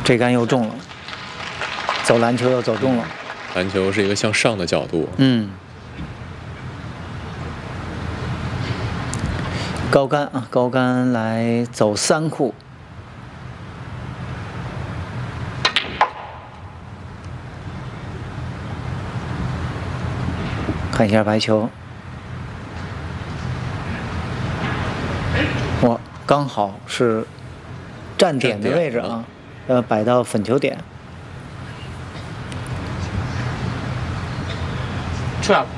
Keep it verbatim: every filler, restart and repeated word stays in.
这杆又中了，走篮球又走中了。 篮球是一个向上的角度。 嗯。高杆啊，高杆来走三库。看一下白球。哇，刚好是站点的位置啊，呃，摆到粉球点。 Trap。